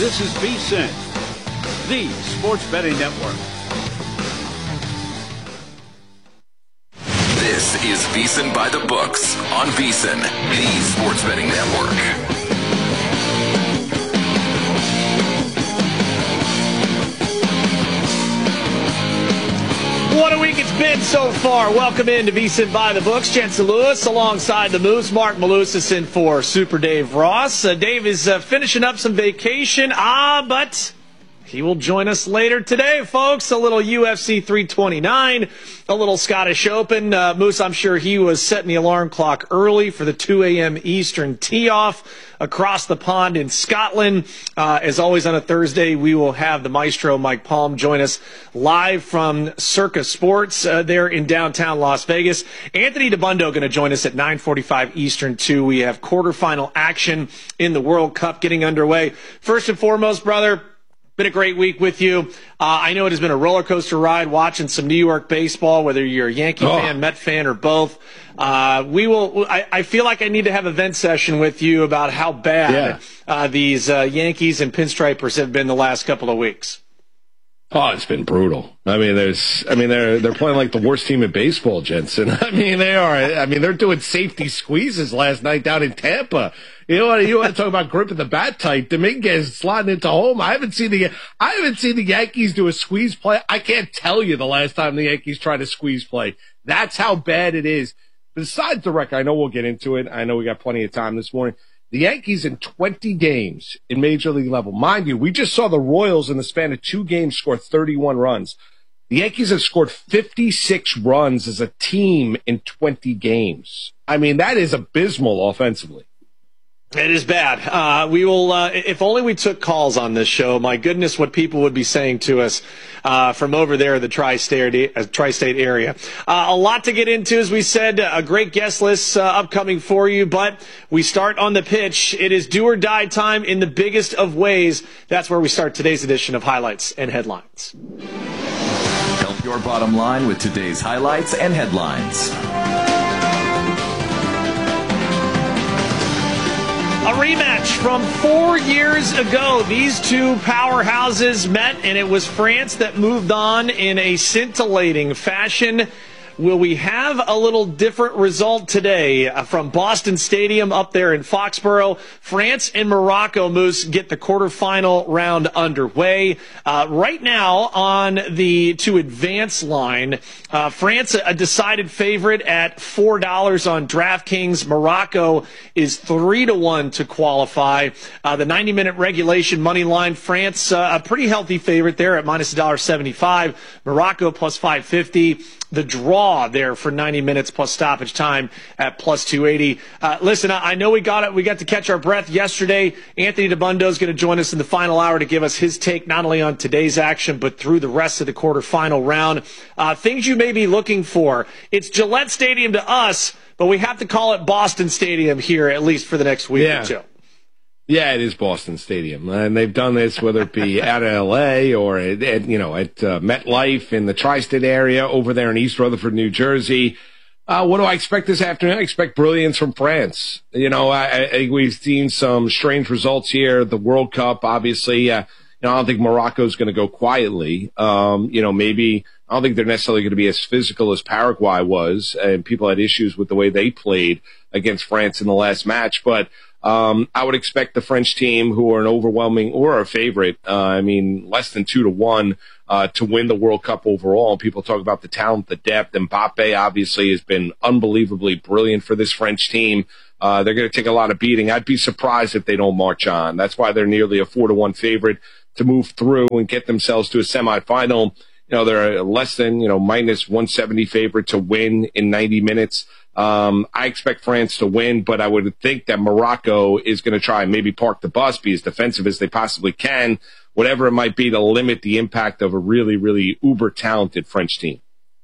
This is VSiN, the sports betting network. This is VSiN by the Books on VSiN, the sports betting network. What a week it's been so far. Welcome in to VSiN by the Books. Jensen Lewis alongside the Moose. Mark Malusis in for Super Dave Ross. Dave is finishing up some vacation. But he will join us later today, folks. A little UFC 329, a little Scottish Open. Moose, I'm sure he was setting the alarm clock early for the 2 a.m. Eastern tee-off across the pond in Scotland. As always on a Thursday, we will have the maestro Mike Palm join us live from Circa Sports there in downtown Las Vegas. Anthony DeBundo going to join us at 9:45 Eastern, too. We have quarterfinal action in the World Cup getting underway. First and foremost, brother, been a great week with you. I know it has been a roller coaster ride watching some New York baseball, whether you're a Yankee fan, Met fan, or both. I feel like I need to have a vent session with you about how bad these Yankees and Pinstripers have been the last couple of weeks. Oh, it's been brutal. They're playing like the worst team in baseball, Jensen. They are. They're doing safety squeezes last night down in Tampa. You want to talk about gripping the bat tight? Dominguez sliding into home. I haven't seen the Yankees do a squeeze play. I can't tell you the last time the Yankees tried a squeeze play. That's how bad it is. Besides the record, I know we'll get into it. I know we got plenty of time this morning. The Yankees in 20 games in Major League level. Mind you, we just saw the Royals in the span of 2 games score 31 runs. The Yankees have scored 56 runs as a team in 20 games. That is abysmal offensively. It is bad. We will, if only we took calls on this show. My goodness, what people would be saying to us from over there in the tri-state area. A lot to get into, as we said. A great guest list upcoming for you, but we start on the pitch. It is do or die time in the biggest of ways. That's where we start today's edition of Highlights and Headlines. Help your bottom line with today's highlights and headlines. A rematch from 4 years ago. These two powerhouses met, and it was France that moved on in a scintillating fashion. Will we have a little different result today from Boston Stadium up there in Foxborough? France and Morocco, Moose, get the quarterfinal round underway. Right now on the to advance line, France a decided favorite at $4 on DraftKings. Morocco is 3-1 to qualify. The 90-minute regulation money line, France a pretty healthy favorite there at minus $1.75. Morocco plus 550. The draw there for 90 minutes plus stoppage time at plus 280. Listen, I know we got to catch our breath yesterday. Anthony DeBundo is going to join us in the final hour to give us his take not only on today's action but through the rest of the quarterfinal round. Things you may be looking for. It's Gillette Stadium to us, but we have to call it Boston Stadium here at least for the next week or two. Yeah, it is Boston Stadium, and they've done this whether it be out of L.A. or at MetLife in the tri-state area over there in East Rutherford, New Jersey. What do I expect this afternoon? I expect brilliance from France. We've seen some strange results here. The World Cup, obviously. I don't think Morocco's going to go quietly. Maybe I don't think they're necessarily going to be as physical as Paraguay was, and people had issues with the way they played against France in the last match, but I would expect the French team, who are an overwhelming or a favorite, less than 2-1, to win the World Cup overall. People talk about the talent, the depth. Mbappe obviously has been unbelievably brilliant for this French team. They're going to take a lot of beating. I'd be surprised if they don't march on. That's why they're nearly a 4-1 favorite to move through and get themselves to a semifinal. They're less than, minus 170 favorite to win in 90 minutes. I expect France to win, but I would think that Morocco is going to try and maybe park the bus, be as defensive as they possibly can, whatever it might be, to limit the impact of a really, really uber talented French team.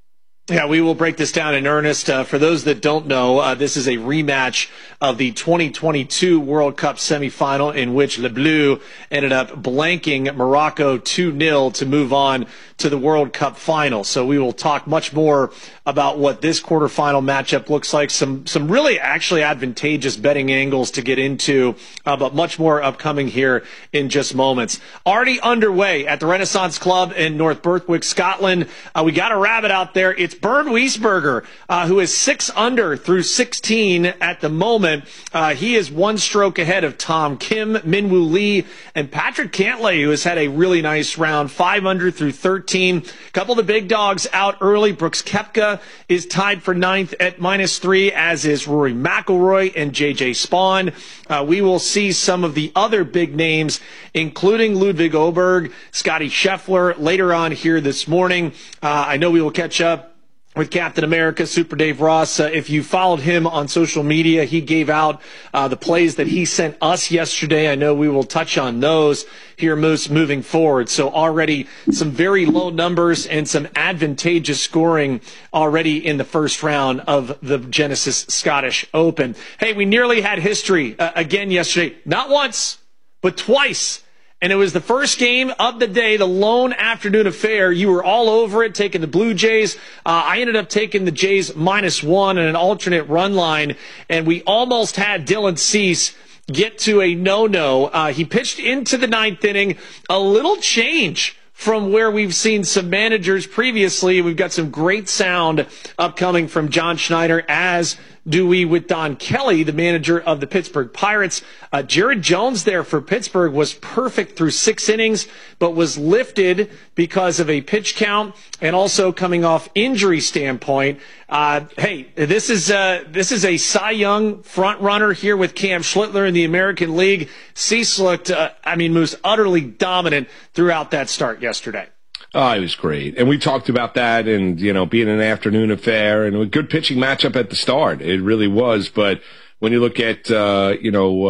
Yeah, we will break this down in earnest. For those that don't know, this is a rematch of the 2022 World Cup semifinal in which Le Bleu ended up blanking Morocco 2-0 to move on to the World Cup final. So we will talk much more about what this quarterfinal matchup looks like. Some really actually advantageous betting angles to get into, but much more upcoming here in just moments. Already underway at the Renaissance Club in North Birthwick, Scotland. We got a rabbit out there. It's Bernd Wiesberger, who is 6 under through 16 at the moment. He is one stroke ahead of Tom Kim, Minwoo Lee, and Patrick Cantlay, who has had a really nice round, 5 under through 13. A couple of the big dogs out early. Brooks Koepka is tied for 9th at -3, as is Rory McIlroy and J.J. Spawn. We will see some of the other big names, including Ludwig Oberg, Scotty Scheffler, later on here this morning. I know we will catch up with Captain America, Super Dave Ross. If you followed him on social media, he gave out the plays that he sent us yesterday. I know we will touch on those here, Moose, moving forward. So already some very low numbers and some advantageous scoring already in the first round of the Genesis Scottish Open. Hey, we nearly had history again yesterday. Not once, but twice. And it was the first game of the day, the lone afternoon affair. You were all over it, taking the Blue Jays. I ended up taking the Jays -1 and an alternate run line, and we almost had Dylan Cease get to a no-no. He pitched into the 9th inning, a little change from where we've seen some managers previously. We've got some great sound upcoming from John Schneider, as do we with Don Kelly, the manager of the Pittsburgh Pirates. Jared Jones there for Pittsburgh was perfect through 6 innings, but was lifted because of a pitch count and also coming off injury standpoint. Hey, this is a Cy Young front runner here with Cam Schlittler in the American League. Cease looked, was utterly dominant throughout that start yesterday. Oh, it was great. And we talked about that and, being an afternoon affair and a good pitching matchup at the start. It really was. But when you look at, when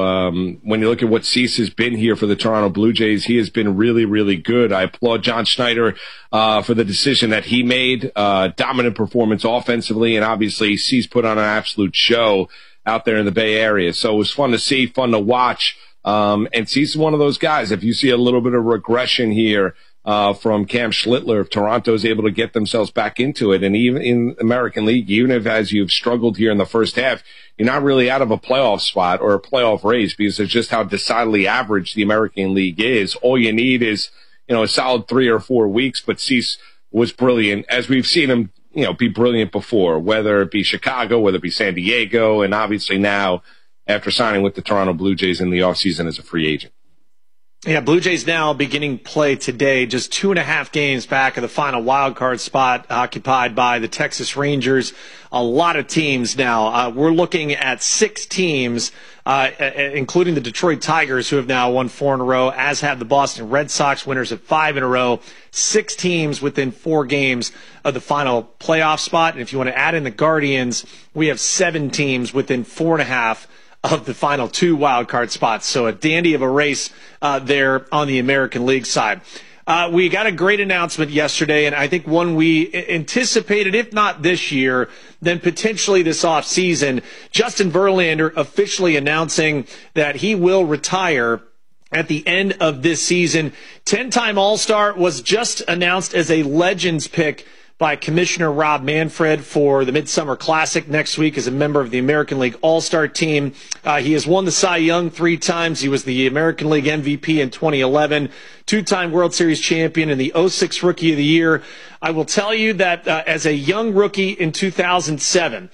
you look at what Cease has been here for the Toronto Blue Jays, he has been really, really good. I applaud John Schneider, for the decision that he made, dominant performance offensively. And obviously Cease put on an absolute show out there in the Bay Area. So it was fun to see, fun to watch. And Cease is one of those guys. If you see a little bit of regression here, from Cam Schlittler, if Toronto is able to get themselves back into it, and even in American League, even if as you've struggled here in the first half, you're not really out of a playoff spot or a playoff race because of just how decidedly average the American League is. All you need is, a solid 3 or 4 weeks, but Cease was brilliant, as we've seen him, be brilliant before, whether it be Chicago, whether it be San Diego, and obviously now after signing with the Toronto Blue Jays in the offseason as a free agent. Yeah, Blue Jays now beginning play today, just 2.5 games back of the final wild card spot occupied by the Texas Rangers. A lot of teams now. We're looking at 6 teams, including the Detroit Tigers, who have now won 4 in a row, as have the Boston Red Sox, winners of 5 in a row. 6 teams within 4 games of the final playoff spot. And if you want to add in the Guardians, we have 7 teams within 4.5 of the final 2 wildcard spots. So a dandy of a race there on the American League side. We got a great announcement yesterday, and I think one we anticipated, if not this year, then potentially this offseason. Justin Verlander officially announcing that he will retire at the end of this season. 10-time All-Star, was just announced as a Legends pick by Commissioner Rob Manfred for the Midsummer Classic next week as a member of the American League All-Star team. He has won the Cy Young 3 times. He was the American League MVP in 2011, 2-time World Series champion, and the 06 Rookie of the Year. I will tell you that as a young rookie in 2007,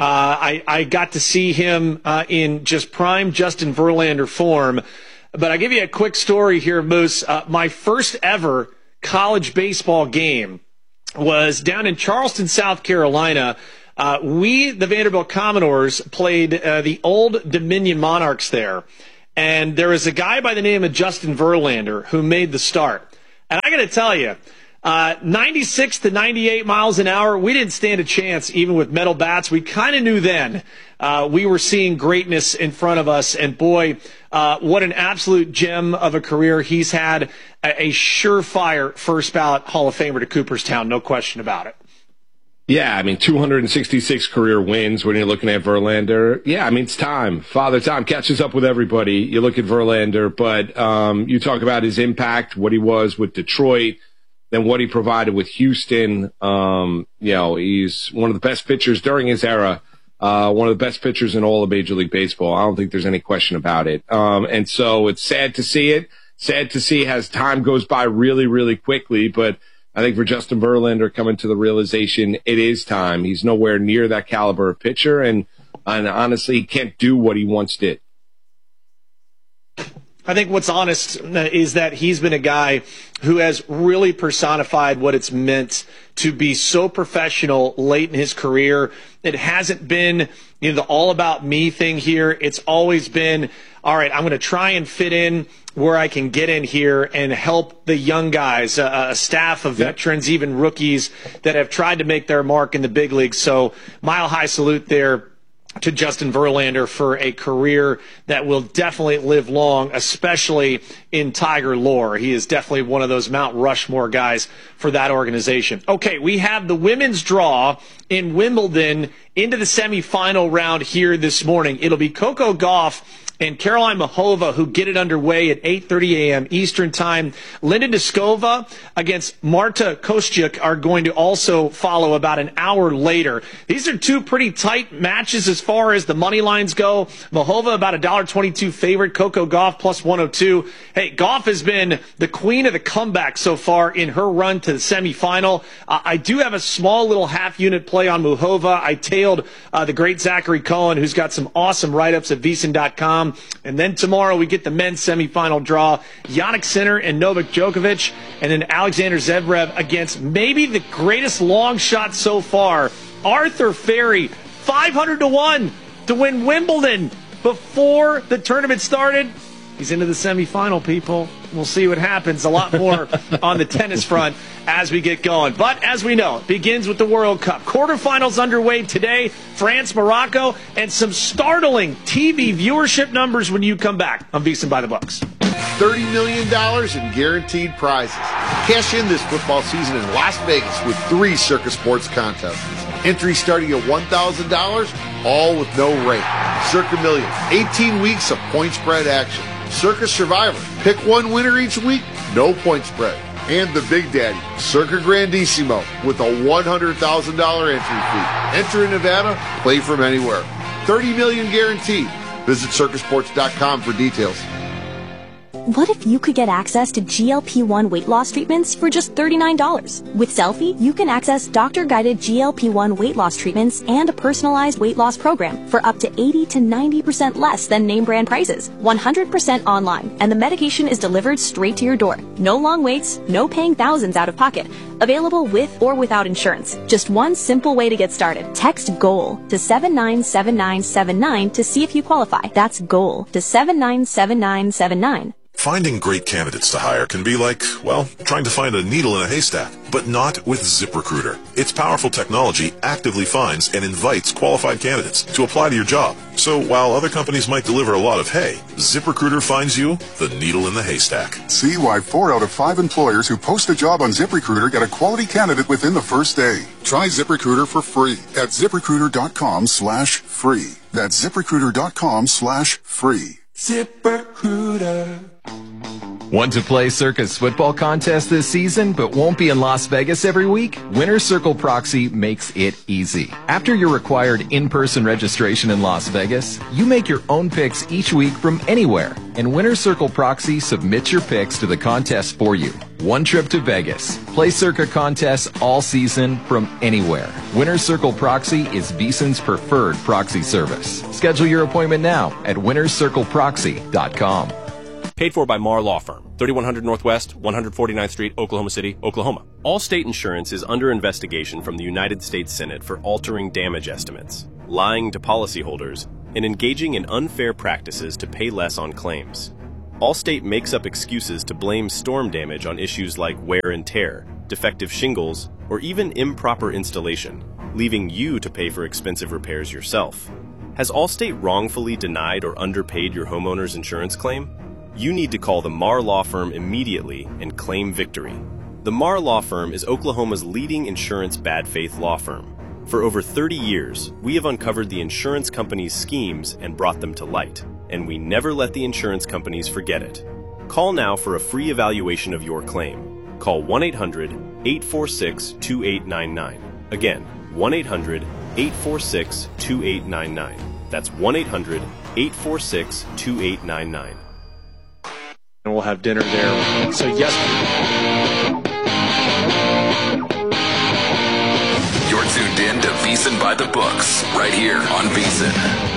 I got to see him in just prime Justin Verlander form. But I'll give you a quick story here, Moose. My first ever college baseball game was down in Charleston, South Carolina. We, the Vanderbilt Commodores, played the old Dominion Monarchs there. And there was a guy by the name of Justin Verlander who made the start. And I got to tell you, 96 to 98 miles an hour, we didn't stand a chance even with metal bats. We kind of knew then we were seeing greatness in front of us. And boy, what an absolute gem of a career he's had. A surefire first ballot Hall of Famer to Cooperstown, no question about it. Yeah, I mean, 266 career wins when you're looking at Verlander. Yeah, I mean, it's time. Father Time catches up with everybody. You look at Verlander, but you talk about his impact, what he was with Detroit, then what he provided with Houston. He's one of the best pitchers during his era, one of the best pitchers in all of Major League Baseball. I don't think there's any question about it. And so it's sad to see it. Sad to see as time goes by really, really quickly, but I think for Justin Verlander coming to the realization it is time. He's nowhere near that caliber of pitcher, and honestly, he can't do what he once did. I think what's honest is that he's been a guy who has really personified what it's meant to be so professional late in his career. It hasn't been, the all about me thing here. It's always been, all right, I'm going to try and fit in where I can get in here and help the young guys, a staff of veterans, even rookies that have tried to make their mark in the big leagues. So mile high salute there to Justin Verlander for a career that will definitely live long, especially in Tiger lore. He is definitely one of those Mount Rushmore guys for that organization. Okay, we have the women's draw in Wimbledon into the semifinal round here this morning. It'll be Coco Gauff and Caroline Muchova who get it underway at 8:30 a.m. Eastern Time. Linda Noskova against Marta Kostyuk are going to also follow about an hour later. These are two pretty tight matches as far as the money lines go. Muchova about $1.22 favorite, Coco Gauff plus 102. Hey, Gauff has been the queen of the comeback so far in her run to the semifinal. I do have a small little half-unit play on Muchova. I tailed the great Zachary Cohen, who's got some awesome write-ups at VSiN.com. And then tomorrow we get the men's semifinal draw. Jannik Sinner and Novak Djokovic. And then Alexander Zverev against maybe the greatest long shot so far, Arthur Ferry, 500-1 to win Wimbledon before the tournament started. He's into the semifinal, people. We'll see what happens. A lot more on the tennis front as we get going. But as we know, it begins with the World Cup. Quarterfinals underway today. France, Morocco, and some startling TV viewership numbers when you come back on VSiN by the Books. $30 million in guaranteed prizes. Cash in this football season in Las Vegas with 3 Circus Sports contests. Entry starting at $1,000, all with no rate. Circa Million, 18 weeks of point spread action. Circus Survivor, pick one winner each week, no point spread. And the Big Daddy, Circa Grandissimo, with a $100,000 entry fee. Enter in Nevada, play from anywhere. $30 million guaranteed. Visit circusports.com for details. What if you could get access to GLP-1 weight loss treatments for just $39? With Selfie, you can access doctor-guided GLP-1 weight loss treatments and a personalized weight loss program for up to 80 to 90% less than name brand prices. 100% online, and the medication is delivered straight to your door. No long waits, no paying thousands out of pocket. Available with or without insurance. Just one simple way to get started. Text GOAL to 797979 to see if you qualify. That's GOAL to 797979. Finding great candidates to hire can be like, well, trying to find a needle in a haystack, but not with ZipRecruiter. Its powerful technology actively finds and invites qualified candidates to apply to your job. So while other companies might deliver a lot of hay, ZipRecruiter finds you the needle in the haystack. See why 4 out of 5 employers who post a job on ZipRecruiter get a quality candidate within the first day. Try ZipRecruiter for free at ZipRecruiter.com/free. That's ZipRecruiter.com/free. ZipRecruiter. Want to play Circa's football contest this season but won't be in Las Vegas every week? Winner's Circle Proxy makes it easy. After your required in-person registration in Las Vegas, you make your own picks each week from anywhere, and Winner's Circle Proxy submits your picks to the contest for you. One trip to Vegas. Play Circa contests all season from anywhere. Winner's Circle Proxy is VSiN's preferred proxy service. Schedule your appointment now at winnerscircleproxy.com. Paid for by Marr Law Firm, 3100 Northwest, 149th Street, Oklahoma City, Oklahoma. Allstate Insurance is under investigation from the United States Senate for altering damage estimates, lying to policyholders, and engaging in unfair practices to pay less on claims. Allstate makes up excuses to blame storm damage on issues like wear and tear, defective shingles, or even improper installation, leaving you to pay for expensive repairs yourself. Has Allstate wrongfully denied or underpaid your homeowner's insurance claim? You need to call the Marr Law Firm immediately and claim victory. The Marr Law Firm is Oklahoma's leading insurance bad faith law firm. For over 30 years, we have uncovered the insurance companies' schemes and brought them to light, and we never let the insurance companies forget it. Call now for a free evaluation of your claim. Call 1-800-846-2899. Again, 1-800-846-2899. That's 1-800-846-2899. And we'll have dinner there. So You're tuned in to VSiN by the Books, right here on VSiN.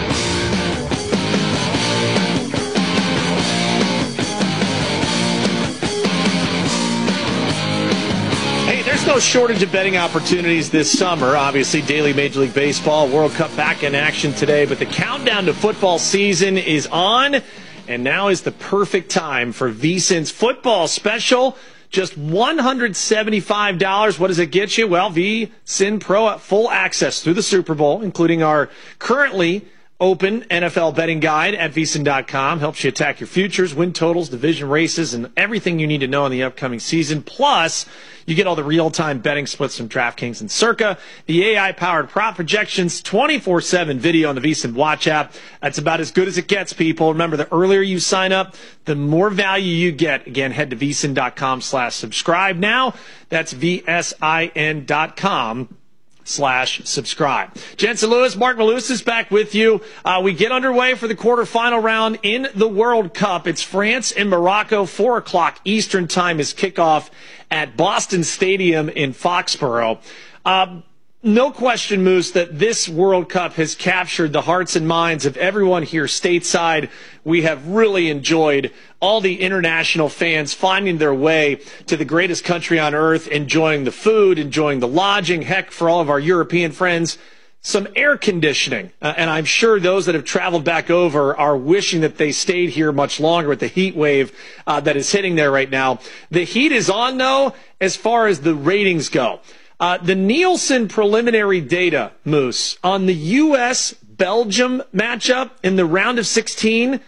Hey, there's no shortage of betting opportunities this summer. Obviously, daily Major League Baseball, World Cup back in action today, but the countdown to football season is on, and now is the perfect time for VSiN's football special. Just $175. What does it get you? Well, VSiN Pro at full access through the Super Bowl, including our currently open NFL betting guide at VSiN.com. Helps you attack your futures, win totals, division races, and everything you need to know in the upcoming season. Plus, you get all the real-time betting splits from DraftKings and Circa, the AI-powered prop projections, 24/7 video on the VSiN Watch app. That's about as good as it gets, people. Remember, the earlier you sign up, the more value you get. Again, head to VSiN.com/subscribe now. That's VSIN.com/subscribe. Jensen Lewis, Mark Malusis is back with you. We get underway for the quarterfinal round in the World Cup. It's France and Morocco. 4 o'clock Eastern time is kickoff at Boston Stadium in Foxborough. No question, Moose, that this World Cup has captured the hearts and minds of everyone here stateside. We have really enjoyed all the international fans finding their way to the greatest country on earth, enjoying the food, enjoying the lodging, heck, for all of our European friends, some air conditioning. And I'm sure those that have traveled back over are wishing that they stayed here much longer with the heat wave that is hitting there right now. The heat is on, though, as far as the ratings go. The Nielsen preliminary data, Moose, on the U.S.-Belgium matchup in the round of 16,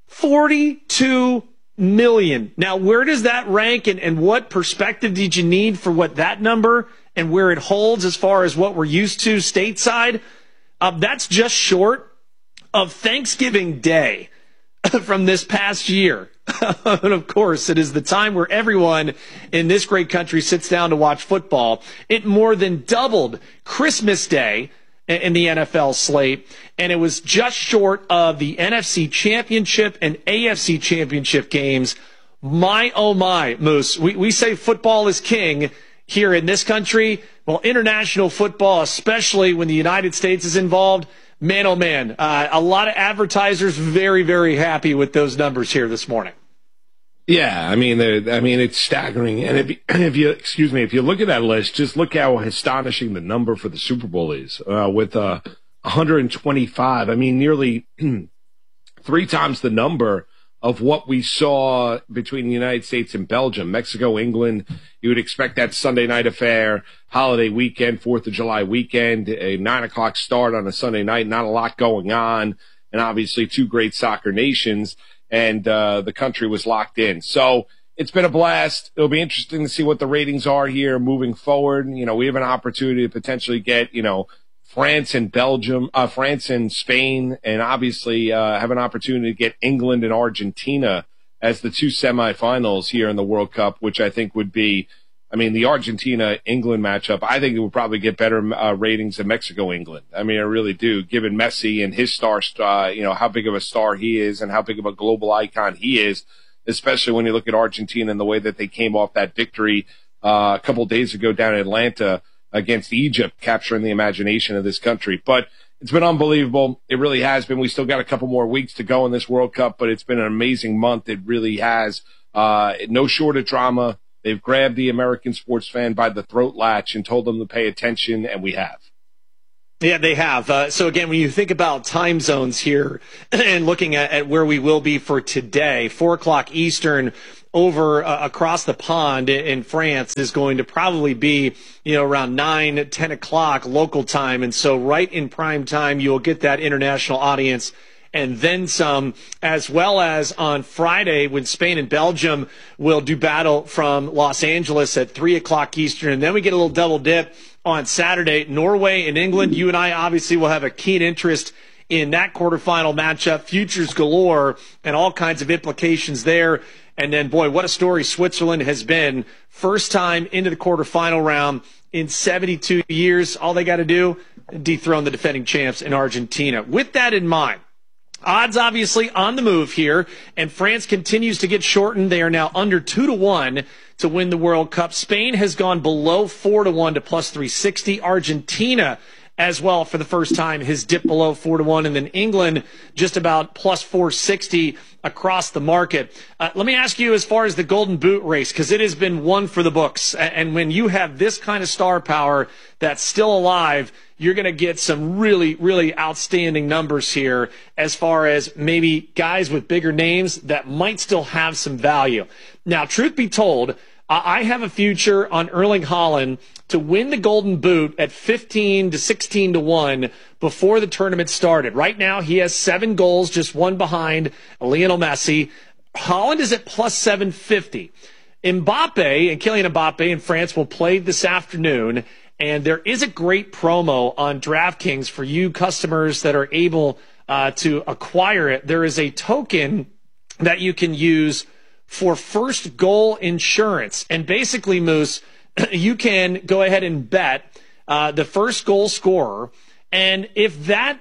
42 million. Now, where does that rank, and what perspective did you need for what that number and where it holds as far as what we're used to stateside? That's just short of Thanksgiving Day from this past year. And of course, it is the time where everyone in this great country sits down to watch football. It more than doubled Christmas Day in the NFL slate, and it was just short of the NFC Championship and AFC Championship games. My, oh my, Moose, we say football is king here in this country. Well, international football, especially when the United States is involved, man, oh man, a lot of advertisers very, very happy with those numbers here this morning. Yeah, I mean, it's staggering. And if you look at that list, just look how astonishing the number for the Super Bowl is, with 125. I mean, nearly 3 times the number of what we saw between the United States and Belgium. Mexico, England, you would expect that Sunday night affair, holiday weekend, 4th of July weekend, a 9 o'clock start on a Sunday night, not a lot going on, and obviously 2 great soccer nations, and the country was locked in. So it's been a blast. It'll be interesting to see what the ratings are here moving forward. You know, we have an opportunity to potentially get, France and Belgium, France and Spain, and obviously have an opportunity to get England and Argentina as the 2 semifinals here in the World Cup, which I think would be, the Argentina-England matchup, I think it would probably get better ratings than Mexico-England. I really do, given Messi and his star, how big of a star he is and how big of a global icon he is, especially when you look at Argentina and the way that they came off that victory a couple days ago down in Atlanta against Egypt, capturing the imagination of this country. But it's been unbelievable. It really has been. We still got a couple more weeks to go in this World Cup, but it's been an amazing month. It really has. No short of drama. They've grabbed the American sports fan by the throat latch and told them to pay attention, and we have. Yeah, they have. So again, when you think about time zones here and looking at where we will be for today, 4 o'clock Eastern over across the pond in France is going to probably be, around 9, 10 o'clock local time. And so right in prime time, you'll get that international audience and then some, as well as on Friday when Spain and Belgium will do battle from Los Angeles at 3 o'clock Eastern. And then we get a little double dip on Saturday, Norway and England. You and I obviously will have a keen interest in that quarterfinal matchup, futures galore, and all kinds of implications there. And then, boy, what a story Switzerland has been. First time into the quarterfinal round in 72 years. All they got to do, dethrone the defending champs in Argentina. With that in mind, odds obviously on the move here, and France continues to get shortened. They are now under 2-1 to win the World Cup. Spain has gone below 4-1 to plus 360. Argentina as well for the first time has dipped below 4-1, and then England just about plus 460 across the market. Let me ask you as far as the Golden Boot race, because it has been one for the books, and when you have this kind of star power that's still alive, you're going to get some really, really outstanding numbers here as far as maybe guys with bigger names that might still have some value. Now, truth be told, I have a future on Erling Haaland to win the Golden Boot at 15 to 16 to 1 before the tournament started. Right now, he has 7 goals, just one behind Lionel Messi. Haaland is at plus 750. Mbappe and Kylian Mbappe in France will play this afternoon, and there is a great promo on DraftKings for you customers that are able to acquire it. There is a token that you can use for first goal insurance. And basically, Moose, you can go ahead and bet the first goal scorer. And if that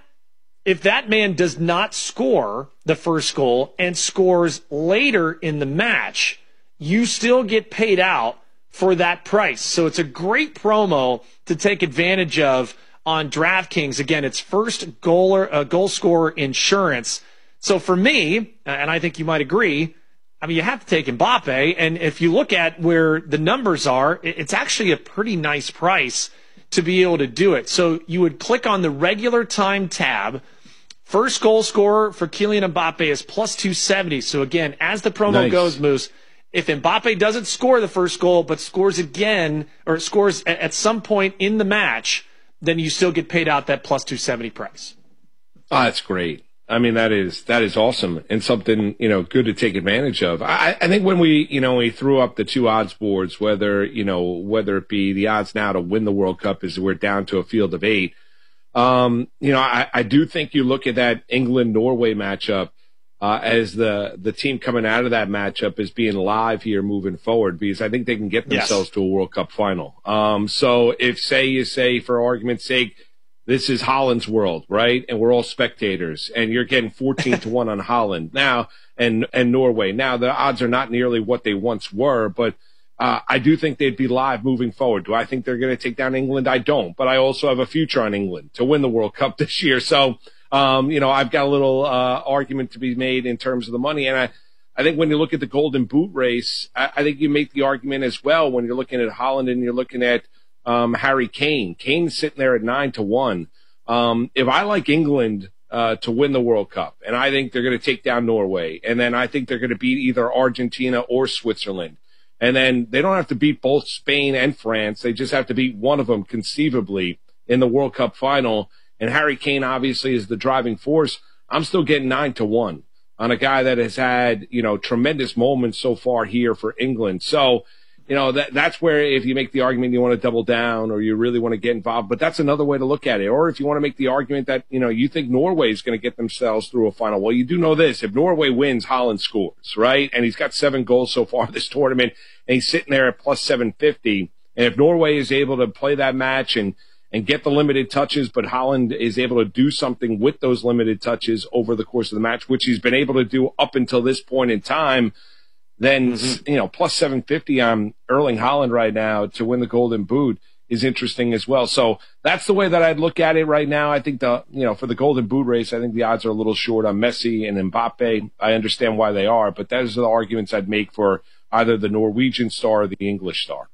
man does not score the first goal and scores later in the match, you still get paid out for that price. So it's a great promo to take advantage of on DraftKings. Again, it's first goal scorer insurance. So for me, and I think you might agree, I mean, you have to take Mbappe, and if you look at where the numbers are, it's actually a pretty nice price to be able to do it. So you would click on the regular time tab. First goal scorer for Kylian Mbappe is plus 270. So again, as the promo goes, Moose, if Mbappe doesn't score the first goal but scores again or scores at some point in the match, then you still get paid out that plus 270 price. Oh, that's great. I mean, that is awesome and something, good to take advantage of. I think when we threw up the two odds boards, whether it be the odds now to win the World Cup as we're down to a field of 8, I do think you look at that England-Norway matchup as the team coming out of that matchup as being live here moving forward, because I think they can get themselves to a World Cup final. So if you say for argument's sake, this is Haaland's world, right? And we're all spectators, and you're getting 14 to 1 on Haaland now and Norway. Now the odds are not nearly what they once were, but I do think they'd be live moving forward. Do I think they're going to take down England? I don't, but I also have a future on England to win the World Cup this year. So, I've got a little argument to be made in terms of the money. And I think when you look at the Golden Boot race, I think you make the argument as well when you're looking at Haaland and you're looking at Harry Kane. Kane's sitting there at 9 to 1. If I like England to win the World Cup, and I think they're going to take down Norway, and then I think they're going to beat either Argentina or Switzerland, and then they don't have to beat both Spain and France. They just have to beat one of them conceivably in the World Cup final. And Harry Kane obviously is the driving force. I'm still getting 9 to 1 on a guy that has had, tremendous moments so far here for England. So, that's where if you make the argument you want to double down or you really want to get involved, but that's another way to look at it. Or if you want to make the argument that, you think Norway is going to get themselves through a final. Well, you do know this. If Norway wins, Haaland scores, right? And he's got 7 goals so far this tournament, and he's sitting there at plus 750. And if Norway is able to play that match and get the limited touches, but Haaland is able to do something with those limited touches over the course of the match, which he's been able to do up until this point in time, then, plus 750 on Erling Haaland right now to win the Golden Boot is interesting as well. So that's the way that I'd look at it right now. I think for the Golden Boot race, I think the odds are a little short on Messi and Mbappe. I understand why they are, but those are the arguments I'd make for either the Norwegian star or the English star.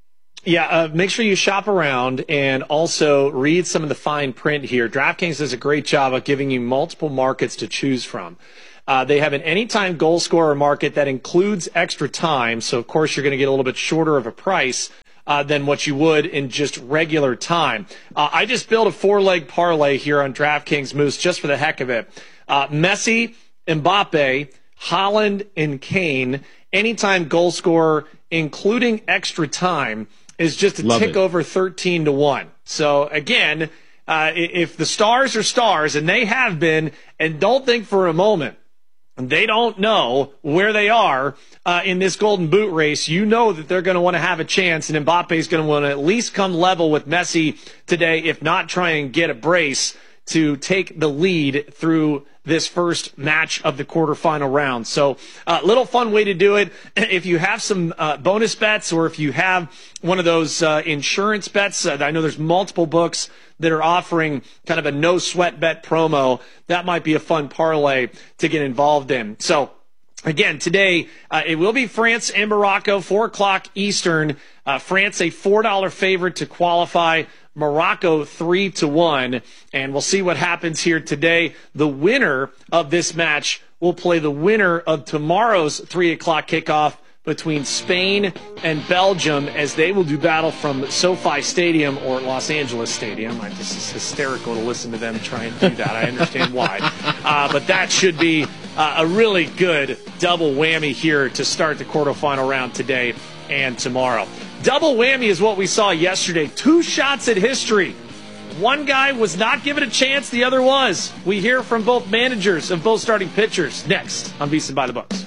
Yeah, make sure you shop around and also read some of the fine print here. DraftKings does a great job of giving you multiple markets to choose from. They have an anytime goal scorer market that includes extra time. So, of course, you're going to get a little bit shorter of a price than what you would in just regular time. I just built a 4-leg parlay here on DraftKings Moose just for the heck of it. Messi, Mbappe, Haaland, and Kane, anytime goal scorer, including extra time, is just a tick over 13-1. So again, if the stars are stars, and they have been, and don't think for a moment they don't know where they are in this Golden Boot race, you know that they're going to want to have a chance, and Mbappe is going to want to at least come level with Messi today, if not try and get a brace to take the lead through this first match of the quarterfinal round. So little fun way to do it. If you have some bonus bets, or if you have one of those insurance bets, I know there's multiple books that are offering kind of a no sweat bet promo. That might be a fun parlay to get involved in. So again, today it will be France and Morocco, 4 o'clock Eastern. France a $4 favorite to qualify. Morocco 3-1, and we'll see what happens here today. The winner of this match will play the winner of tomorrow's 3 o'clock kickoff between Spain and Belgium, as they will do battle from SoFi Stadium or Los Angeles Stadium. This is hysterical to listen to them try and do that. I understand why. But that should be a really good double whammy here to start the quarterfinal round today and tomorrow. Double whammy is what we saw yesterday. 2 shots at history. One guy was not given a chance, the other was. We hear from both managers of both starting pitchers next on VSiN by the Books.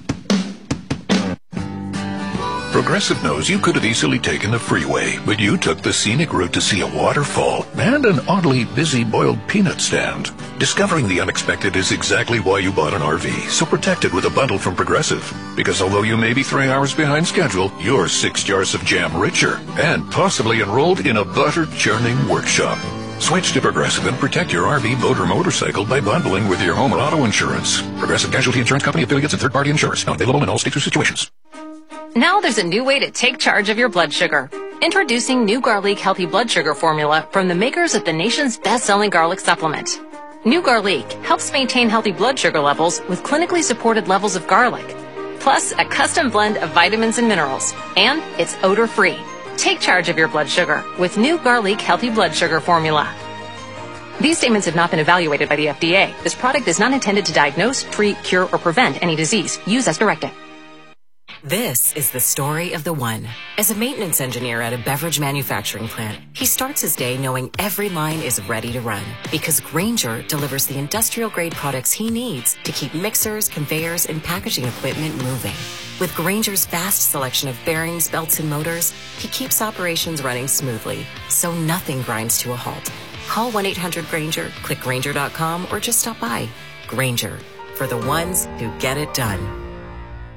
Progressive knows you could have easily taken the freeway, but you took the scenic route to see a waterfall and an oddly busy boiled peanut stand. Discovering the unexpected is exactly why you bought an RV, so protect it with a bundle from Progressive. Because although you may be 3 hours behind schedule, you're 6 jars of jam richer and possibly enrolled in a butter-churning workshop. Switch to Progressive and protect your RV, boat, or motorcycle by bundling with your home or auto insurance. Progressive Casualty Insurance Company, affiliates, and third-party insurers. Not available in all states or situations. Now there's a new way to take charge of your blood sugar. Introducing New Garlic Healthy Blood Sugar Formula from the makers of the nation's best-selling garlic supplement. New Garlic helps maintain healthy blood sugar levels with clinically supported levels of garlic, plus a custom blend of vitamins and minerals, and it's odor-free. Take charge of your blood sugar with New Garlic Healthy Blood Sugar Formula. These statements have not been evaluated by the FDA. This product is not intended to diagnose, treat, cure, or prevent any disease. Use as directed. This is the story of the one. As a maintenance engineer at a beverage manufacturing plant, he starts his day knowing every line is ready to run because Grainger delivers the industrial-grade products he needs to keep mixers, conveyors, and packaging equipment moving. With Grainger's vast selection of bearings, belts, and motors, he keeps operations running smoothly, so nothing grinds to a halt. Call 1-800-GRAINGER, click Grainger.com, or just stop by. Grainger, for the ones who get it done.